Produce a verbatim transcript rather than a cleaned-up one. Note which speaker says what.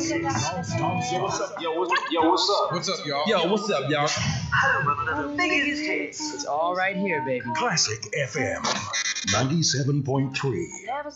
Speaker 1: Yo, what's up? Yo, what's, yo, what's up?
Speaker 2: What's up, y'all?
Speaker 3: Yo, what's up, y'all?
Speaker 4: Home of the biggest hits.
Speaker 5: It's all right here, baby.
Speaker 6: Classic F M ninety-seven point three.
Speaker 7: Never